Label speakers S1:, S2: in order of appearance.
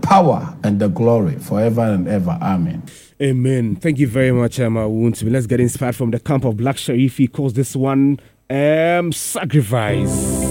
S1: power and the glory forever and ever. Amen.
S2: Amen. Thank you very much, Wontumi. Let's get inspired from the camp of Black Sharif. He calls this one sacrifice.